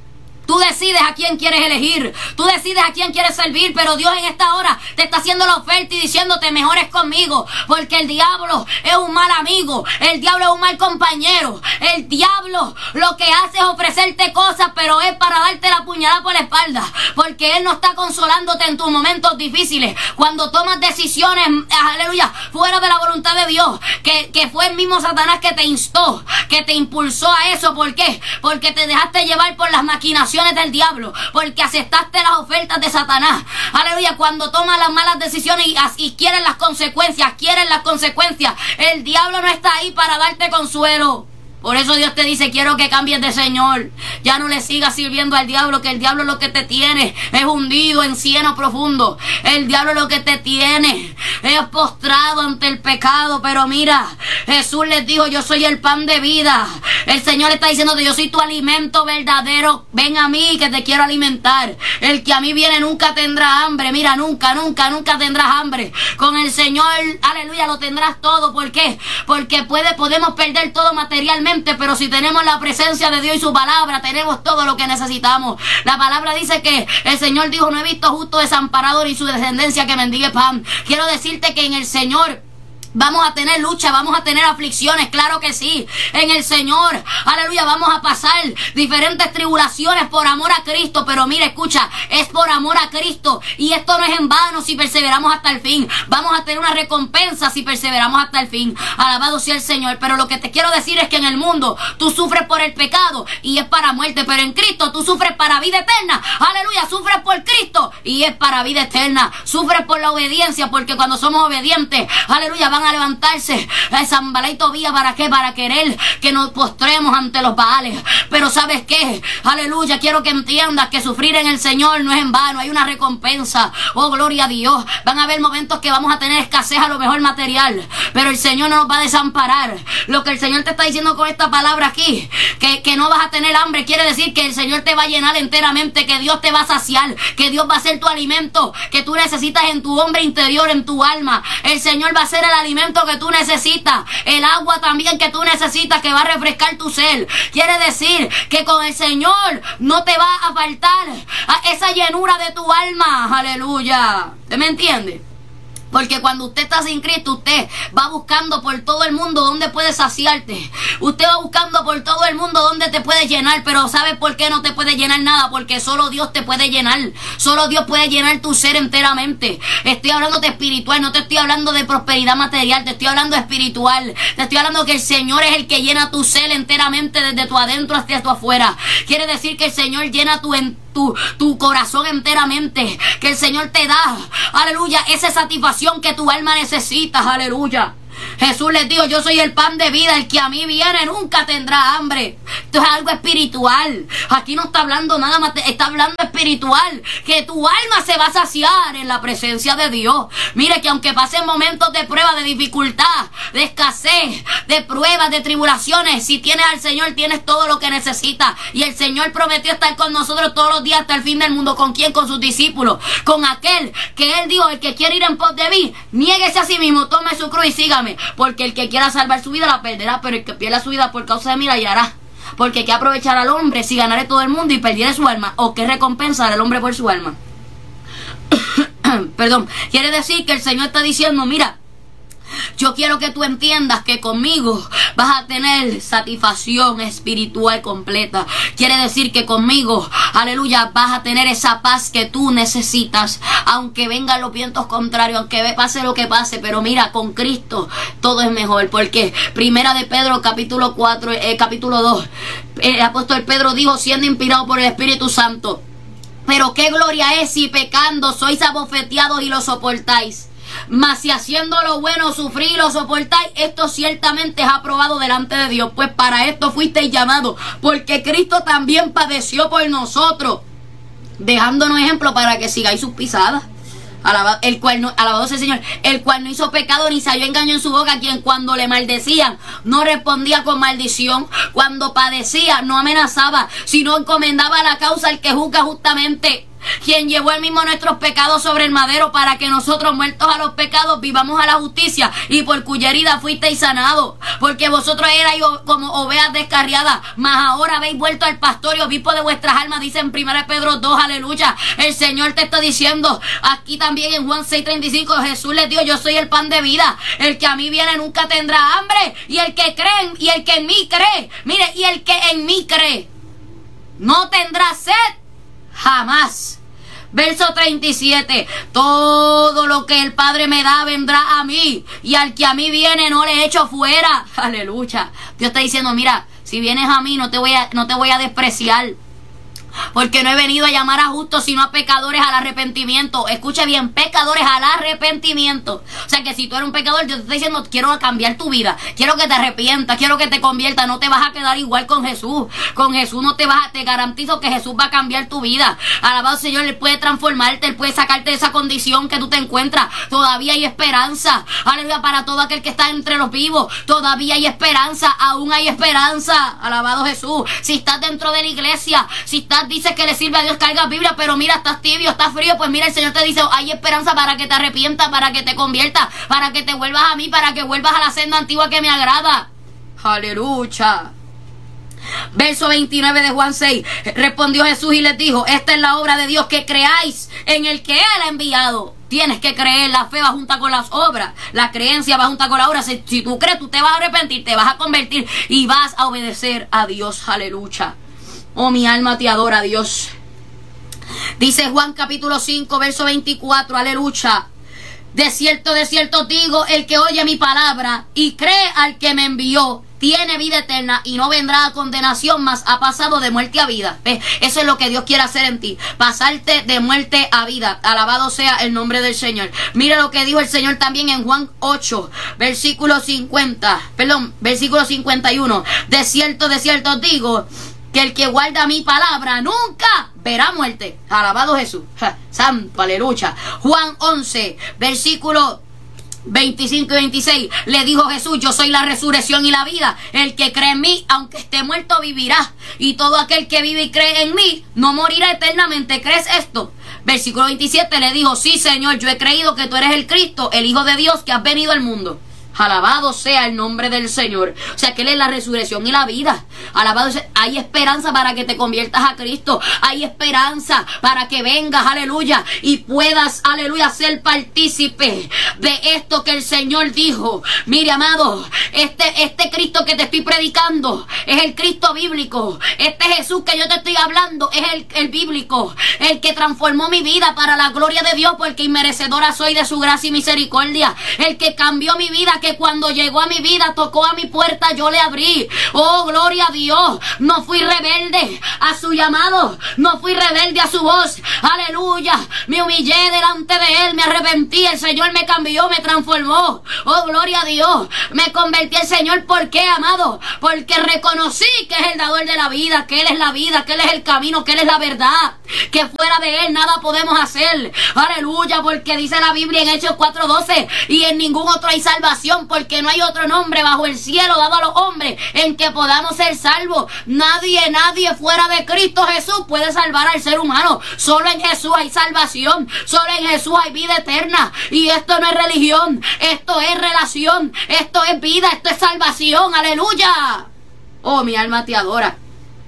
A: Tú decides a quién quieres elegir. Tú decides a quién quieres servir. Pero Dios en esta hora te está haciendo la oferta y diciéndote, mejores conmigo. Porque el diablo es un mal amigo. El diablo es un mal compañero. El diablo lo que hace es ofrecerte cosas, pero es para darte la puñalada por la espalda. Porque él no está consolándote en tus momentos difíciles. Cuando tomas decisiones, aleluya, fuera de la voluntad de Dios. Que, que fue el mismo Satanás que te instó, que te impulsó a eso. ¿Por qué? Porque te dejaste llevar por las maquinaciones del diablo, porque aceptaste las ofertas de Satanás. Aleluya. Cuando tomas las malas decisiones y, y quieren las consecuencias, quieren las consecuencias, el diablo no está ahí para darte consuelo. Por eso Dios te dice, quiero que cambies de Señor. Ya no le sigas sirviendo al diablo, que el diablo lo que te tiene es hundido en cieno profundo. El diablo lo que te tiene es postrado ante el pecado. Pero mira, Jesús les dijo, yo soy el pan de vida. El Señor está diciendo, yo soy tu alimento verdadero. Ven a mí que te quiero alimentar. El que a mí viene nunca tendrá hambre. Mira, nunca, nunca, nunca tendrás hambre. Con el Señor, aleluya, lo tendrás todo. ¿Por qué? Porque puede, podemos perder todo materialmente, pero si tenemos la presencia de Dios y su palabra, tenemos todo lo que necesitamos. La palabra dice que el Señor dijo, no he visto justo desamparado ni su descendencia que mendigue pan. Quiero decirte que en el Señor vamos a tener lucha, vamos a tener aflicciones, claro que sí. En el Señor, aleluya, vamos a pasar diferentes tribulaciones por amor a Cristo. Pero mira, escucha, es por amor a Cristo. Y esto no es en vano si perseveramos hasta el fin. Vamos a tener una recompensa si perseveramos hasta el fin. Alabado sea el Señor. Pero lo que te quiero decir es que en el mundo tú sufres por el pecado y es para muerte. Pero en Cristo tú sufres para vida eterna. Aleluya, sufres por Cristo y es para vida eterna. Sufres por la obediencia, porque cuando somos obedientes, aleluya, van a levantarse a Sanballat y Tobías. ¿Para qué? Para querer que nos postremos ante los Baales. Pero ¿sabes qué? Aleluya, quiero que entiendas que sufrir en el Señor no es en vano. Hay una recompensa. Oh, gloria a Dios. Van a haber momentos que vamos a tener escasez a lo mejor material, pero el Señor no nos va a desamparar. Lo que el Señor te está diciendo con esta palabra aquí, que, que no vas a tener hambre, quiere decir que el Señor te va a llenar enteramente, que Dios te va a saciar, que Dios va a ser tu alimento que tú necesitas en tu hombre interior, en tu alma. El Señor va a ser el alimento que tú necesitas, el agua también que tú necesitas, que va a refrescar tu ser. Quiere decir que con el Señor no te va a faltar esa llenura de tu alma. Aleluya. ¿Te me entiendes? Porque cuando usted está sin Cristo, usted va buscando por todo el mundo donde puede saciarte. Usted va buscando por todo el mundo donde te puede llenar. Pero ¿sabe por qué no te puede llenar nada? Porque solo Dios te puede llenar. Solo Dios puede llenar tu ser enteramente. Estoy hablando de espiritual, no te estoy hablando de prosperidad material. Te estoy hablando de espiritual. Te estoy hablando que el Señor es el que llena tu ser enteramente desde tu adentro hasta tu afuera. Quiere decir que el Señor llena tu entorno. Tu, tu corazón enteramente, que el Señor te da, aleluya, esa satisfacción que tu alma necesita, aleluya. Jesús les dijo, yo soy el pan de vida, el que a mí viene nunca tendrá hambre. Esto es algo espiritual. Aquí no está hablando nada más, está hablando espiritual, que tu alma se va a saciar en la presencia de Dios. Mire que aunque pasen momentos de prueba, de dificultad, de escasez, de pruebas, de tribulaciones, si tienes al Señor tienes todo lo que necesitas. Y el Señor prometió estar con nosotros todos los días hasta el fin del mundo. ¿Con quién? Con sus discípulos. Con aquel que Él dijo, el que quiere ir en pos de mí, niéguese a sí mismo, tome su cruz y sígame. Porque el que quiera salvar su vida la perderá, pero el que pierda su vida por causa de mí la hallará. Porque ¿qué aprovechar al hombre si ganare todo el mundo y perdiere su alma? ¿O qué recompensar al hombre por su alma? Perdón, quiere decir que el Señor está diciendo, mira, yo quiero que tú entiendas que conmigo vas a tener satisfacción espiritual completa. Quiere decir que conmigo, aleluya, vas a tener esa paz que tú necesitas. Aunque vengan los vientos contrarios, aunque pase lo que pase. Pero mira, con Cristo todo es mejor. Porque Primera de Pedro, capítulo cuatro, eh, capítulo dos. El apóstol Pedro dijo, siendo inspirado por el Espíritu Santo: pero qué gloria es si pecando sois abofeteados y lo soportáis. Mas si haciendo lo bueno sufrir y lo soportáis, esto ciertamente es aprobado delante de Dios. Pues para esto fuisteis llamados, porque Cristo también padeció por nosotros, dejándonos ejemplo para que sigáis sus pisadas. Alabado, el cual no, alabado sea el Señor, el cual no hizo pecado ni salió engaño en su boca, quien cuando le maldecían no respondía con maldición, cuando padecía no amenazaba, sino encomendaba la causa al que juzga justamente, quien llevó él mismo nuestros pecados sobre el madero, para que nosotros, muertos a los pecados, vivamos a la justicia, y por cuya herida fuisteis sanados. Porque vosotros erais como ovejas descarriadas, mas ahora habéis vuelto al pastor y obispo de vuestras almas, dice en Primera de Pedro dos, aleluya. El Señor te está diciendo aquí también en Juan seis treinta y cinco, Jesús les dijo, yo soy el pan de vida, el que a mí viene nunca tendrá hambre, y el que cree, y el que en mí cree, mire, y el que en mí cree no tendrá sed jamás. Verso treinta y siete, todo lo que el Padre me da vendrá a mí, y al que a mí viene no le echo fuera. Aleluya. Dios está diciendo, mira, si vienes a mí no te voy a, no te voy a despreciar. Porque no he venido a llamar a justos, sino a pecadores al arrepentimiento. Escuche bien, pecadores al arrepentimiento. O sea que si tú eres un pecador, Dios te está diciendo, quiero cambiar tu vida, quiero que te arrepientas, quiero que te conviertas. No te vas a quedar igual con Jesús. Con Jesús no te vas a, te garantizo que Jesús va a cambiar tu vida. Alabado Señor, Él puede transformarte, Él puede sacarte de esa condición que tú te encuentras. Todavía hay esperanza. Aleluya, para todo aquel que está entre los vivos. Todavía hay esperanza, aún hay esperanza. Alabado Jesús. Si estás dentro de la iglesia, si estás dice que le sirve a Dios, carga Biblia, pero mira, estás tibio, estás frío, pues mira, el Señor te dice, hay esperanza para que te arrepientas, para que te conviertas, para que te vuelvas a mí, para que vuelvas a la senda antigua que me agrada. Aleluya. Verso veintinueve de Juan seis, respondió Jesús y les dijo, esta es la obra de Dios, que creáis en el que Él ha enviado. Tienes que creer, la fe va junta con las obras, la creencia va junta con la obra. Si, si tú crees, tú te vas a arrepentir, te vas a convertir y vas a obedecer a Dios. Aleluya. Oh, mi alma te adora, Dios. Dice Juan capítulo cinco, verso veinticuatro, aleluya. De cierto, de cierto digo, el que oye mi palabra y cree al que me envió, tiene vida eterna y no vendrá a condenación, mas ha pasado de muerte a vida. ¿Ves? Eso es lo que Dios quiere hacer en ti, pasarte de muerte a vida. Alabado sea el nombre del Señor. Mira lo que dijo el Señor también en Juan ocho, versículo cincuenta, perdón, versículo cincuenta y uno. De cierto, de cierto digo, que el que guarda mi palabra nunca verá muerte. Alabado Jesús. Ja, santo, aleluya. Juan once, versículo veinticinco y veintiséis. Le dijo Jesús, yo soy la resurrección y la vida. El que cree en mí, aunque esté muerto, vivirá. Y todo aquel que vive y cree en mí, no morirá eternamente. ¿Crees esto? Versículo veintisiete le dijo, sí, Señor, yo he creído que tú eres el Cristo, el Hijo de Dios, que has venido al mundo. Alabado sea el nombre del Señor. O sea que Él es la resurrección y la vida. Alabado sea. Hay esperanza para que te conviertas a Cristo. Hay esperanza para que vengas, aleluya, y puedas, aleluya, ser partícipe de esto que el Señor dijo. Mire, amado, este, este Cristo que te estoy predicando es el Cristo bíblico. Este Jesús que yo te estoy hablando es el, el bíblico. El que transformó mi vida para la gloria de Dios, porque inmerecedora soy de su gracia y misericordia. El que cambió mi vida, que cuando llegó a mi vida, tocó a mi puerta, yo le abrí. Oh, gloria a Dios. No fui rebelde a su llamado, no fui rebelde a su voz. Aleluya. Me humillé delante de Él, me arrepentí, el Señor me cambió, me transformó. Oh, gloria a Dios. Me convertí al Señor. ¿Por qué, amado? Porque reconocí que es el dador de la vida, que Él es la vida, que Él es el camino, que Él es la verdad, que fuera de Él nada podemos hacer. Aleluya, porque dice la Biblia en Hechos cuatro doce, y en ningún otro hay salvación, porque no hay otro nombre bajo el cielo dado a los hombres en que podamos ser salvos. Nadie, nadie fuera de Cristo Jesús puede salvar al ser humano. Solo en Jesús hay salvación, solo en Jesús hay vida eterna. Y esto no es religión, esto es relación, esto es vida, esto es salvación. Aleluya. Oh, mi alma te adora.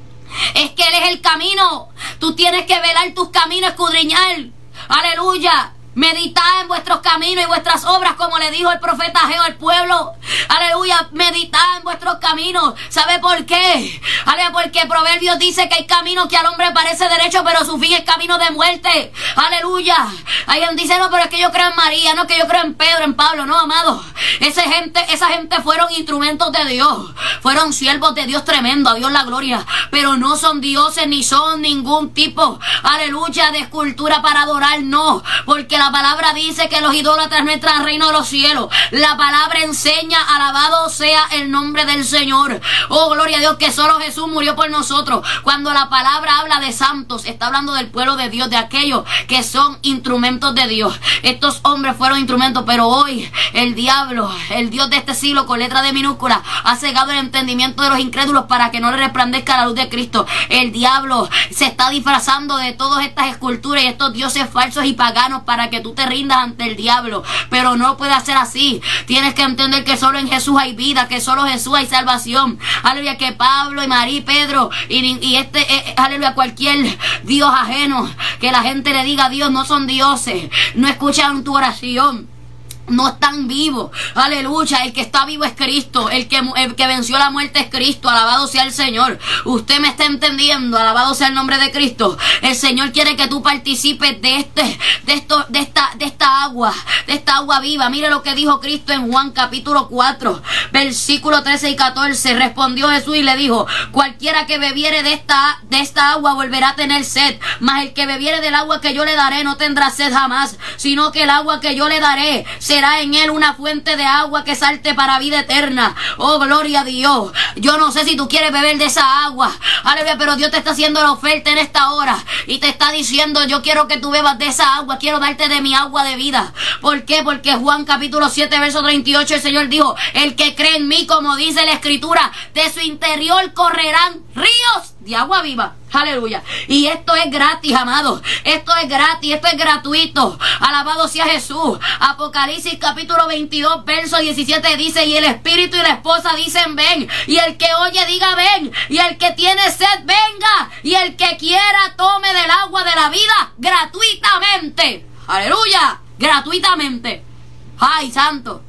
A: Es que Él es el camino. Tú tienes que velar tus caminos, escudriñar. Aleluya. Meditad en vuestros caminos y vuestras obras, como le dijo el profeta Ageo al pueblo. Aleluya, meditad en vuestros caminos. ¿Sabe por qué? Aleluya, porque Proverbios dice que hay caminos que al hombre parece derecho, pero su fin es camino de muerte. Aleluya. Alguien dice, no, pero es que yo creo en María, no, que yo creo en Pedro, en Pablo. No, amado. Esa gente, esa gente fueron instrumentos de Dios. Fueron siervos de Dios tremendo, a Dios la gloria. Pero no son dioses ni son ningún tipo, aleluya, de escultura para adorar, no. Porque la palabra dice que los idólatras no entran al reino de los cielos. La palabra enseña, alabado sea el nombre del Señor. Oh, gloria a Dios, que solo Jesús murió por nosotros. Cuando la palabra habla de santos, está hablando del pueblo de Dios, de aquellos que son instrumentos de Dios. Estos hombres fueron instrumentos, pero hoy el diablo, el Dios de este siglo con letra de minúscula, ha cegado el entendimiento de los incrédulos para que no le resplandezca la luz de Cristo. El diablo se está disfrazando de todas estas esculturas y estos dioses falsos y paganos para que tú te rindas ante el diablo, pero no puede hacer así. Tienes que entender que solo en Jesús hay vida, que solo en Jesús hay salvación. Aleluya, que Pablo y María y Pedro y, y este, eh, aleluya, cualquier Dios ajeno que la gente le diga a Dios, no son dioses, no escuchan tu oración, no están vivos. Aleluya, el que está vivo es Cristo, el que, el que venció la muerte es Cristo. Alabado sea el Señor. Usted me está entendiendo. Alabado sea el nombre de Cristo. El Señor quiere que tú participes de este, de esto, de esta, de esta agua, de esta agua viva. Mire lo que dijo Cristo en Juan capítulo cuatro, versículo trece y catorce. Respondió Jesús y le dijo: cualquiera que bebiere de esta, de esta agua volverá a tener sed, mas el que bebiere del agua que yo le daré no tendrá sed jamás, sino que el agua que yo le daré se será en él una fuente de agua que salte para vida eterna. Oh, gloria a Dios. Yo no sé si tú quieres beber de esa agua, aleluya, pero Dios te está haciendo la oferta en esta hora y te está diciendo: yo quiero que tú bebas de esa agua, quiero darte de mi agua de vida. ¿Por qué? Porque Juan capítulo siete verso treinta y ocho, el Señor dijo: el que cree en mí, como dice la escritura, de su interior correrán ríos de agua viva. Aleluya. Y esto es gratis, amados. Esto es gratis, esto es gratuito. Alabado sea Jesús. Apocalipsis capítulo veintidós verso diecisiete dice: y el espíritu y la esposa dicen: ven. Y el que oye diga: ven. Y el que tiene sed venga. Y el que quiera tome del agua de la vida gratuitamente. Aleluya. Gratuitamente. Ay, santo.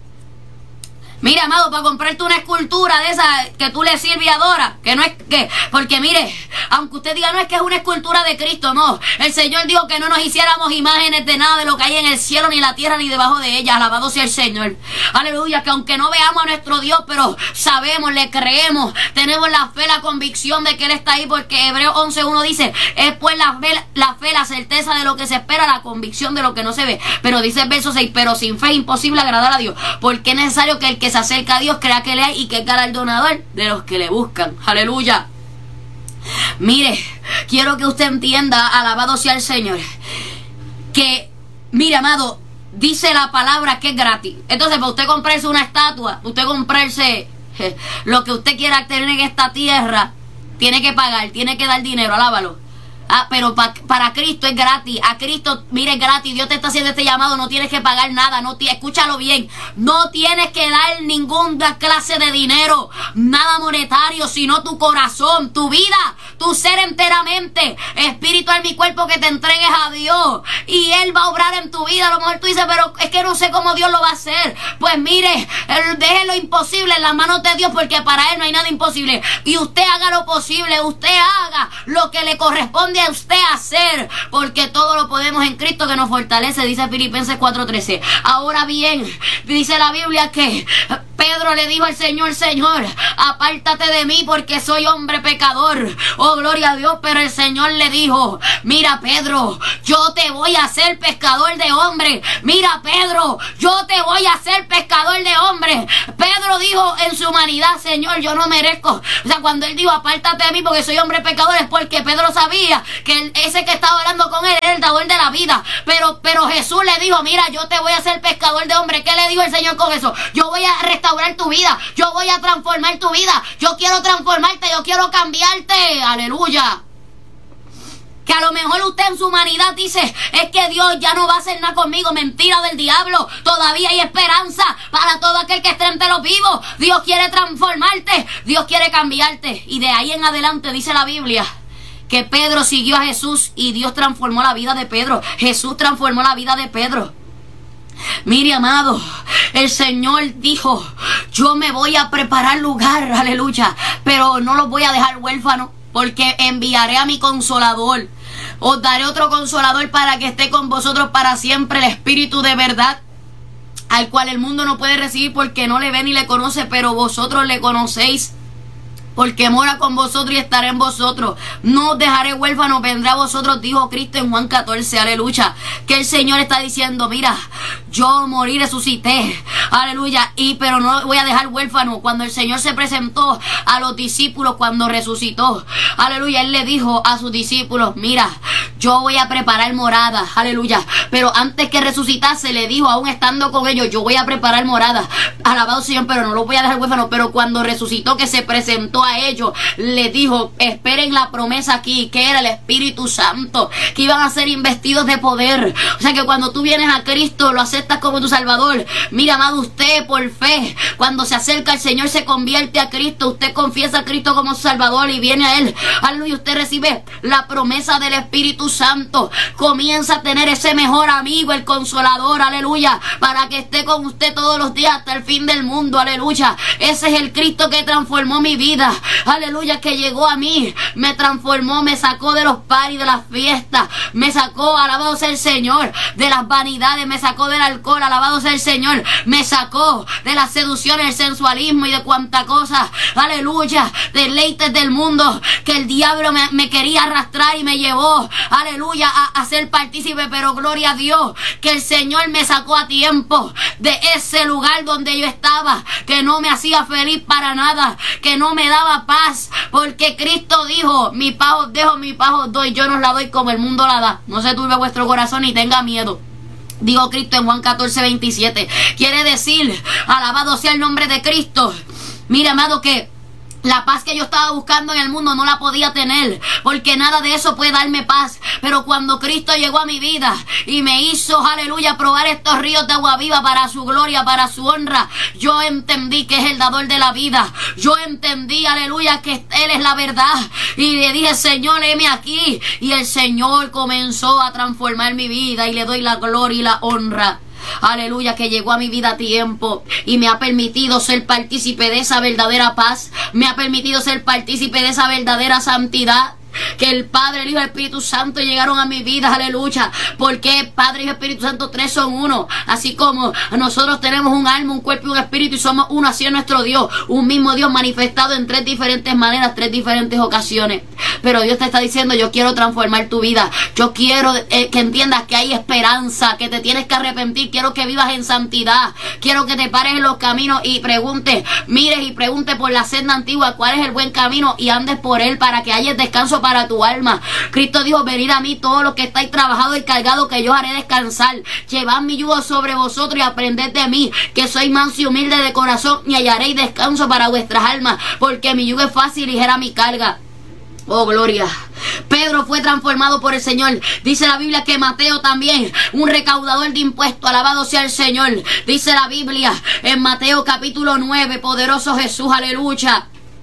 A: Mire, amado, para comprarte una escultura de esa que tú le sirves y adoras, que no es que, porque mire, aunque usted diga no es que es una escultura de Cristo, no, el Señor dijo que no nos hiciéramos imágenes de nada de lo que hay en el cielo, ni la tierra, ni debajo de ella. Alabado sea el Señor. Aleluya, que aunque no veamos a nuestro Dios, pero sabemos, le creemos, tenemos la fe, la convicción de que Él está ahí, porque Hebreos once uno dice: es pues la fe, la fe, la certeza de lo que se espera, la convicción de lo que no se ve. Pero dice el verso seis: pero sin fe es imposible agradar a Dios, porque es necesario que el que se acerca a Dios crea que le hay y que es galardonador de los que le buscan. Aleluya. Mire, quiero que usted entienda, alabado sea el Señor, que, mire, amado, dice la palabra que es gratis. Entonces, para usted comprarse una estatua, usted comprarse eh, lo que usted quiera tener en esta tierra, tiene que pagar, tiene que dar dinero. Alábalo. Ah, pero pa, para Cristo es gratis. A Cristo, mire, es gratis. Dios te está haciendo este llamado. No tienes que pagar nada. No te, escúchalo bien. No tienes que dar ninguna clase de dinero, nada monetario, sino tu corazón, tu vida, tu ser enteramente, espíritu, alma y cuerpo, que te entregues a Dios. Y Él va a obrar en tu vida. A lo mejor tú dices, pero es que no sé cómo Dios lo va a hacer. Pues mire, deje lo imposible en las manos de Dios, porque para Él no hay nada imposible. Y usted haga lo posible. Usted haga lo que le corresponde a usted hacer, porque todo lo podemos en Cristo que nos fortalece, dice Filipenses cuatro trece. Ahora bien, dice la Biblia que Pedro le dijo al Señor: Señor, apártate de mí porque soy hombre pecador. Oh, gloria a Dios. Pero el Señor le dijo: mira, Pedro, yo te voy a hacer pescador de hombres. Mira, Pedro, yo te voy a hacer pescador de hombres. Pedro dijo en su humanidad: Señor, yo no merezco. O sea, cuando él dijo apártate de mí porque soy hombre pecador, es porque Pedro sabía que el, ese que estaba hablando con él era el dador de la vida. Pero, pero Jesús le dijo: mira, yo te voy a hacer pescador de hombres. ¿Qué le dijo el Señor con eso? Yo voy a restaurar tu vida. Yo voy a transformar tu vida. Yo quiero transformarte. Yo quiero cambiarte. Aleluya. Que a lo mejor usted en su humanidad dice: es que Dios ya no va a hacer nada conmigo. Mentira del diablo. Todavía hay esperanza para todo aquel que esté entre los vivos. Dios quiere transformarte. Dios quiere cambiarte. Y de ahí en adelante dice la Biblia que Pedro siguió a Jesús y Dios transformó la vida de Pedro. Jesús transformó la vida de Pedro. Mire, amado, el Señor dijo: yo me voy a preparar lugar, aleluya, pero no los voy a dejar huérfanos, porque enviaré a mi consolador. Os daré otro consolador para que esté con vosotros para siempre, el Espíritu de verdad, al cual el mundo no puede recibir porque no le ve ni le conoce, pero vosotros le conocéis, porque mora con vosotros y estará en vosotros. No os dejaré huérfanos, vendrá a vosotros, dijo Cristo en Juan catorce, aleluya. Que el Señor está diciendo: mira, yo morí, resucité, aleluya, y pero no voy a dejar huérfano. Cuando el Señor se presentó a los discípulos, cuando resucitó, aleluya, Él le dijo a sus discípulos: mira, yo voy a preparar morada, aleluya. Pero antes que resucitase, le dijo, aún estando con ellos: yo voy a preparar morada, alabado Señor, pero no lo voy a dejar huérfano. Pero cuando resucitó, que se presentó a ellos, les dijo: esperen la promesa aquí, que era el Espíritu Santo, que iban a ser investidos de poder. O sea que cuando tú vienes a Cristo, lo aceptas como tu Salvador. Mira, amado, usted por fe, cuando se acerca al Señor, se convierte a Cristo. Usted confiesa a Cristo como su Salvador y viene a Él, aleluya. Usted recibe la promesa del Espíritu Santo. Comienza a tener ese mejor amigo, el Consolador, aleluya, para que esté con usted todos los días hasta el fin del mundo, aleluya. Ese es el Cristo que transformó mi vida, aleluya, que llegó a mí, me transformó, me sacó de los paris, de las fiestas, me sacó, alabado sea el Señor, de las vanidades, me sacó del alcohol, alabado sea el Señor, me sacó de las seducciones, el sensualismo y de cuanta cosa, aleluya, deleites del mundo que el diablo me, me quería arrastrar y me llevó, aleluya, a, a ser partícipe. Pero gloria a Dios que el Señor me sacó a tiempo de ese lugar donde yo estaba, que no me hacía feliz para nada, que no me daba paz, porque Cristo dijo: mi paz os dejo, mi paz os doy, yo no la doy como el mundo la da. No se turbe vuestro corazón ni tenga miedo, dijo Cristo en Juan catorce veintisiete. Quiere decir, alabado sea el nombre de Cristo. Mira, amado, que la paz que yo estaba buscando en el mundo no la podía tener, porque nada de eso puede darme paz. Pero cuando Cristo llegó a mi vida y me hizo, aleluya, probar estos ríos de agua viva para su gloria, para su honra, yo entendí que es el dador de la vida. Yo entendí, aleluya, que Él es la verdad. Y le dije: Señor, heme aquí. Y el Señor comenzó a transformar mi vida, y le doy la gloria y la honra, aleluya, que llegó a mi vida a tiempo y me ha permitido ser partícipe de esa verdadera paz, me ha permitido ser partícipe de esa verdadera santidad. Que el Padre, el Hijo y el Espíritu Santo llegaron a mi vida, aleluya, porque Padre, Hijo y Espíritu Santo, tres son uno. Así como nosotros tenemos un alma, un cuerpo y un espíritu, y somos uno, así es nuestro Dios, un mismo Dios manifestado en tres diferentes maneras, tres diferentes ocasiones. Pero Dios te está diciendo: yo quiero transformar tu vida, yo quiero eh, que entiendas que hay esperanza, que te tienes que arrepentir, quiero que vivas en santidad, quiero que te pares en los caminos y preguntes, mires y preguntes por la senda antigua cuál es el buen camino y andes por él, para que haya descanso para tu alma. Cristo dijo: venid a mí todos los que estáis trabajados y cargados, que yo os haré descansar. Llevad mi yugo sobre vosotros y aprended de mí, que soy manso y humilde de corazón, y hallaréis descanso para vuestras almas, porque mi yugo es fácil y ligera mi carga. Oh, gloria. Pedro fue transformado por el Señor. Dice la Biblia que Mateo también, un recaudador de impuestos, alabado sea el Señor. Dice la Biblia en Mateo capítulo nueve, poderoso Jesús, aleluya.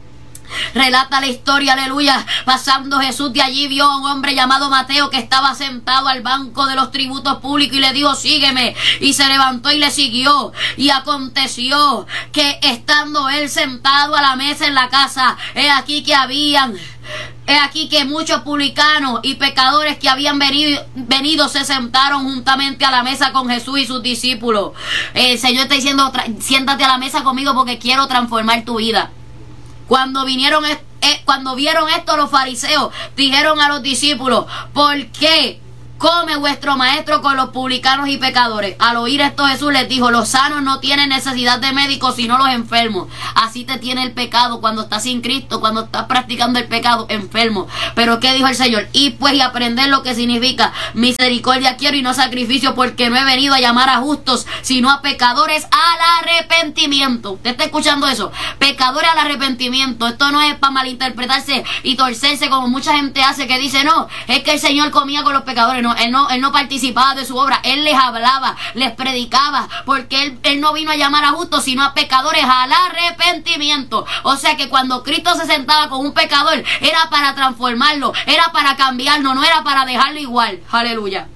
A: Relata la historia, aleluya. Pasando Jesús de allí, vio a un hombre llamado Mateo que estaba sentado al banco de los tributos públicos y le dijo: sígueme. Y se levantó y le siguió. Y aconteció que estando él sentado a la mesa en la casa, he aquí que habían He aquí que muchos publicanos y pecadores que habían venido, venido se sentaron juntamente a la mesa con Jesús y sus discípulos. El Señor está diciendo: siéntate a la mesa conmigo porque quiero transformar tu vida. Cuando vinieron, eh, cuando vieron esto los fariseos, dijeron a los discípulos: ¿por qué come vuestro maestro con los publicanos y pecadores? Al oír esto, Jesús les dijo: los sanos no tienen necesidad de médicos, sino los enfermos. Así te tiene el pecado cuando estás sin Cristo, cuando estás practicando el pecado, enfermo. Pero ¿qué dijo el Señor? Y pues y aprender lo que significa: misericordia quiero y no sacrificio, porque no he venido a llamar a justos, sino a pecadores al arrepentimiento. ¿Usted está escuchando eso? Pecadores al arrepentimiento. Esto no es para malinterpretarse y torcerse como mucha gente hace, que dice: no, es que el Señor comía con los pecadores. No, él no, él no participaba de su obra. Él les hablaba, les predicaba, porque él, él no vino a llamar a justos, sino a pecadores al arrepentimiento. O sea que cuando Cristo se sentaba con un pecador, era para transformarlo, era para cambiarlo, no era para dejarlo igual. Aleluya.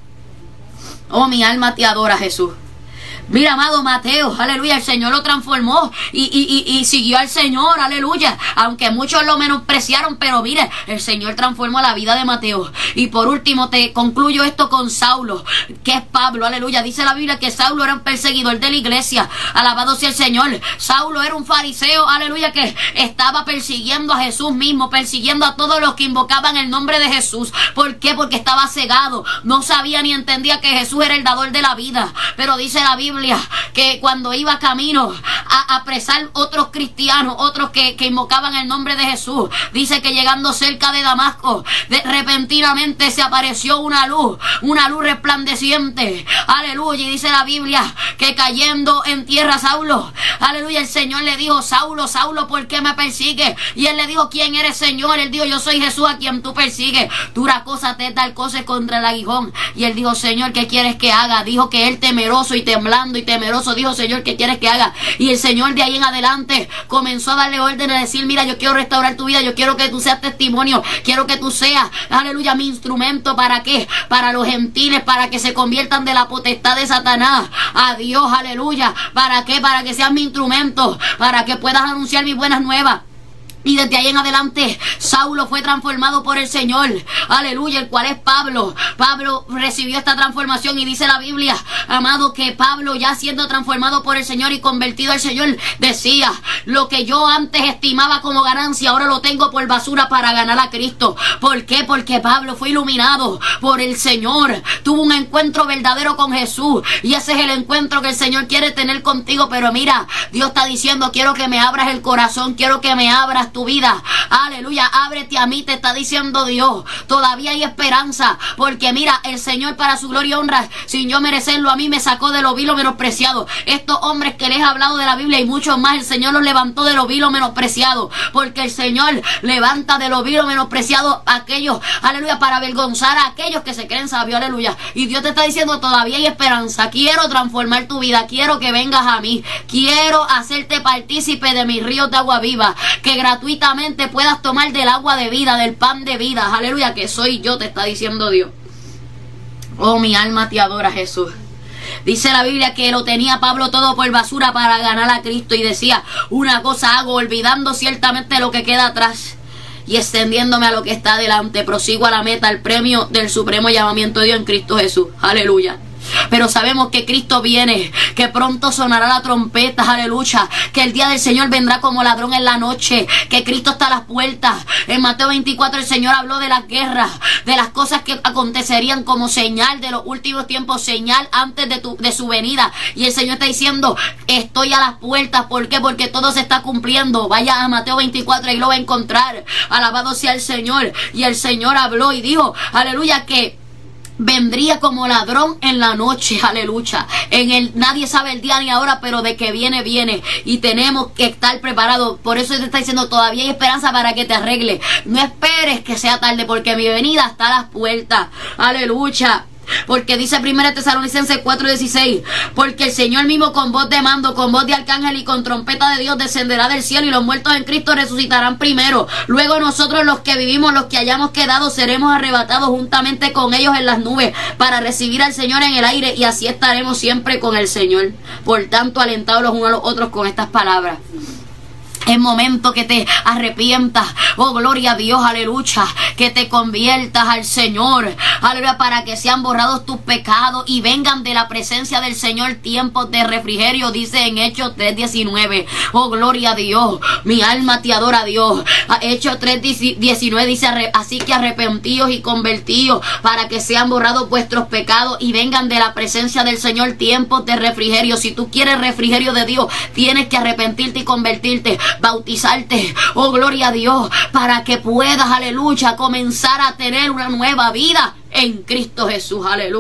A: Oh, mi alma te adora, Jesús. Mira, amado Mateo, aleluya, el Señor lo transformó y, y, y, y siguió al Señor, aleluya. Aunque muchos lo menospreciaron, pero mire, el Señor transformó la vida de Mateo. Y por último te concluyo esto con Saulo, que es Pablo, aleluya. Dice la Biblia que Saulo era un perseguidor de la iglesia, alabado sea el Señor. Saulo era un fariseo, aleluya, que estaba persiguiendo a Jesús mismo, persiguiendo a todos los que invocaban el nombre de Jesús. ¿Por qué? Porque estaba cegado, no sabía ni entendía que Jesús era el dador de la vida. Pero dice la Biblia que cuando iba camino a apresar otros cristianos, otros que, que invocaban el nombre de Jesús, dice que llegando cerca de Damasco, de, repentinamente se apareció una luz, una luz resplandeciente, aleluya. Y dice la Biblia que cayendo en tierra Saulo, aleluya, el Señor le dijo: Saulo, Saulo, ¿por qué me persigues? Y él le dijo: ¿quién eres, Señor? Él dijo: yo soy Jesús a quien tú persigues. Dura cosa te tal cosa contra el aguijón. Y él dijo: Señor, ¿qué quieres que haga? Dijo que él, temeroso y temblando y temeroso, dijo: Señor, ¿qué quieres que haga? Y el Señor de ahí en adelante comenzó a darle órdenes, a decir: mira, yo quiero restaurar tu vida, yo quiero que tú seas testimonio, quiero que tú seas, aleluya, mi instrumento. ¿Para qué? Para los gentiles, para que se conviertan de la potestad de Satanás a Dios, aleluya. ¿Para qué? Para que seas mi instrumento, para que puedas anunciar mis buenas nuevas. Y desde ahí en adelante Saulo fue transformado por el Señor, aleluya, el cual es Pablo. Pablo recibió esta transformación y dice la Biblia, amado, que Pablo, ya siendo transformado por el Señor y convertido al Señor, decía: lo que yo antes estimaba como ganancia, ahora lo tengo por basura para ganar a Cristo. ¿Por qué? Porque Pablo fue iluminado por el Señor, tuvo un encuentro verdadero con Jesús, y ese es el encuentro que el Señor quiere tener contigo. Pero mira, Dios está diciendo: quiero que me abras el corazón, quiero que me abras tu vida, aleluya, ábrete a mí, te está diciendo Dios. Todavía hay esperanza, porque mira, el Señor, para su gloria y honra, sin yo merecerlo, a mí me sacó de lo vil o menospreciado. Estos hombres que les he hablado de la Biblia y muchos más, el Señor los levantó de lo vil o menospreciado, porque el Señor levanta de lo vil o menospreciado a aquellos, aleluya, para avergonzar a aquellos que se creen sabios, aleluya. Y Dios te está diciendo: todavía hay esperanza, quiero transformar tu vida, quiero que vengas a mí, quiero hacerte partícipe de mis ríos de agua viva, que gratuitamente puedas tomar del agua de vida, del pan de vida, aleluya, que soy yo, te está diciendo Dios. Oh, mi alma te adora, Jesús. Dice la Biblia que lo tenía Pablo todo por basura para ganar a Cristo, y decía: una cosa hago, olvidando ciertamente lo que queda atrás y extendiéndome a lo que está adelante, prosigo a la meta, el premio del supremo llamamiento de Dios en Cristo Jesús, aleluya. Pero sabemos que Cristo viene, que pronto sonará la trompeta, aleluya, que el día del Señor vendrá como ladrón en la noche, que Cristo está a las puertas. En Mateo veinticuatro el Señor habló de las guerras, de las cosas que acontecerían como señal de los últimos tiempos, señal antes de, tu, de su venida. Y el Señor está diciendo: estoy a las puertas. ¿Por qué? Porque todo se está cumpliendo. Vaya a Mateo veinticuatro y lo va a encontrar. Alabado sea el Señor. Y el Señor habló y dijo, aleluya, que vendría como ladrón en la noche, aleluya. En el, nadie sabe el día ni ahora, pero de que viene, viene. Y tenemos que estar preparados. Por eso te está diciendo, todavía hay esperanza para que te arregle. No esperes que sea tarde, porque mi venida está a las puertas. Aleluya. Porque dice primera Tesalonicenses cuatro dieciséis, porque el Señor mismo con voz de mando, con voz de arcángel y con trompeta de Dios descenderá del cielo, y los muertos en Cristo resucitarán primero. Luego nosotros, los que vivimos, los que hayamos quedado, seremos arrebatados juntamente con ellos en las nubes para recibir al Señor en el aire, y así estaremos siempre con el Señor. Por tanto, alentados los unos a los otros con estas palabras. Es momento que te arrepientas, oh gloria a Dios, aleluya, que te conviertas al Señor, aleluya, para que sean borrados tus pecados y vengan de la presencia del Señor tiempos de refrigerio, dice en Hechos tres diecinueve, oh gloria a Dios, mi alma te adora a Dios. Hechos tres diecinueve dice, así que arrepentíos y convertíos para que sean borrados vuestros pecados y vengan de la presencia del Señor tiempos de refrigerio. Si tú quieres refrigerio de Dios, tienes que arrepentirte y convertirte, bautizarte, oh gloria a Dios, para que puedas, aleluya, comenzar a tener una nueva vida en Cristo Jesús, aleluya.